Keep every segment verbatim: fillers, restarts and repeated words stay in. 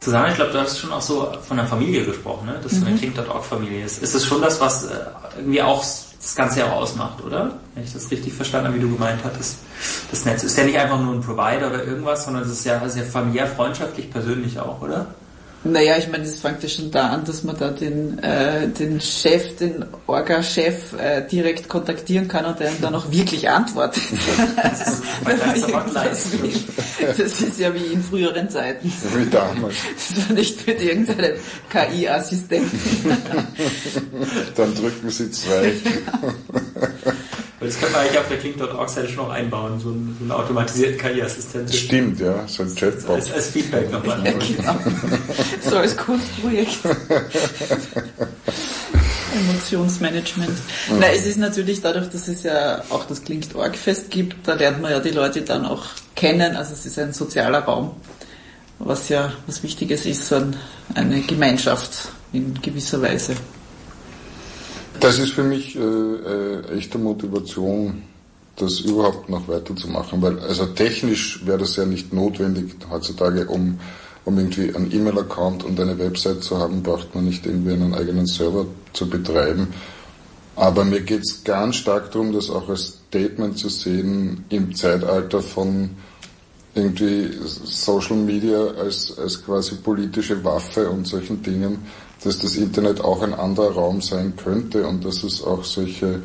Susanne, ich glaube, du hast schon auch so von der Familie gesprochen, ne? Dass mhm. so eine Kling Punkt org-Familie ist. Ist es schon das, was irgendwie auch das Ganze ja auch ausmacht, oder? Wenn ich das richtig verstanden habe, wie du gemeint hattest. Das Netz ist ja nicht einfach nur ein Provider oder irgendwas, sondern es ist ja sehr familiär, freundschaftlich, persönlich auch, oder? Naja, ich meine, das fängt ja schon da an, dass man da den, äh, den Chef, den Orga-Chef äh, direkt kontaktieren kann und der dann auch wirklich antwortet. Das ist, das ist ja wie in früheren Zeiten. Wie damals. Das war nicht mit irgendeinem K I-Assistenten. Dann drücken Sie zwei. Das kann man eigentlich auf der Kling Punkt org-Seite schon noch einbauen, so einen, so einen automatisierten K I-Assistenten. Stimmt, ja, so ein Chatbot. Als, als Feedback nochmal. Ja, genau. So als Kunstprojekt. Emotionsmanagement. Mhm. Na, es ist natürlich dadurch, dass es ja auch das Kling Punkt org-Fest gibt, da lernt man ja die Leute dann auch kennen, also es ist ein sozialer Raum, was ja was Wichtiges ist, so eine Gemeinschaft in gewisser Weise. Das ist für mich äh, äh, echte Motivation, das überhaupt noch weiterzumachen, weil also technisch wäre das ja nicht notwendig heutzutage, um, um irgendwie einen E-Mail-Account und eine Website zu haben, braucht man nicht irgendwie einen eigenen Server zu betreiben. Aber mir geht es ganz stark darum, das auch als Statement zu sehen im Zeitalter von irgendwie Social Media als, als quasi politische Waffe und solchen Dingen, dass das Internet auch ein anderer Raum sein könnte und dass es auch solche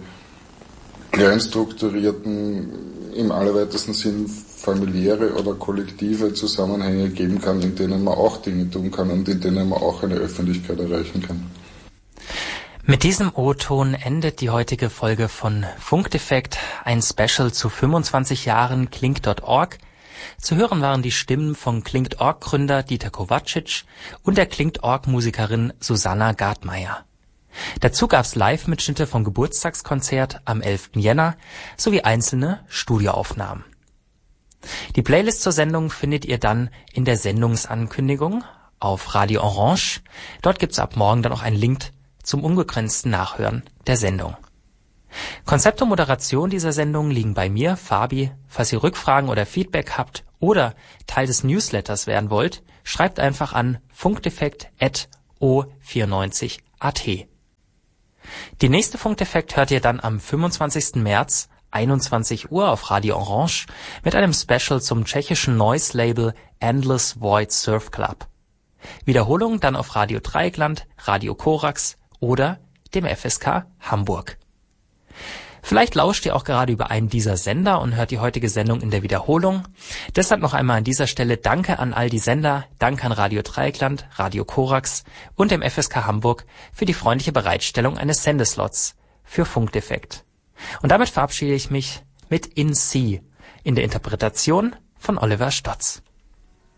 kleinstrukturierten, im allerweitesten Sinn familiäre oder kollektive Zusammenhänge geben kann, in denen man auch Dinge tun kann und in denen man auch eine Öffentlichkeit erreichen kann. Mit diesem O-Ton endet die heutige Folge von Funkdefekt, ein Special zu fünfundzwanzig Jahren Kling Punkt org. Zu hören waren die Stimmen von Kling Punkt org-Gründer Dieter Kovacic und der Kling Punkt org-Musikerin Susanna Gartmeier. Dazu gab's Live-Mitschnitte vom Geburtstagskonzert am elften Jänner sowie einzelne Studioaufnahmen. Die Playlist zur Sendung findet ihr dann in der Sendungsankündigung auf Radio Orange. Dort gibt's ab morgen dann auch einen Link zum unbegrenzten Nachhören der Sendung. Konzept und Moderation dieser Sendung liegen bei mir, Fabi. Falls ihr Rückfragen oder Feedback habt oder Teil des Newsletters werden wollt, schreibt einfach an funkdefekt at o vierundneunzig punkt a t. Die nächste Funkdefekt hört ihr dann am fünfundzwanzigsten März, einundzwanzig Uhr auf Radio Orange mit einem Special zum tschechischen Noise-Label Endless Void Surf Club. Wiederholung dann auf Radio Dreieckland, Radio Korax oder dem F S K Hamburg. Vielleicht lauscht ihr auch gerade über einen dieser Sender und hört die heutige Sendung in der Wiederholung. Deshalb noch einmal an dieser Stelle Danke an all die Sender, Danke an Radio Dreieckland, Radio Korax und dem F S K Hamburg für die freundliche Bereitstellung eines Sendeslots für Funkdefekt. Und damit verabschiede ich mich mit In C in der Interpretation von Oliver Stotz.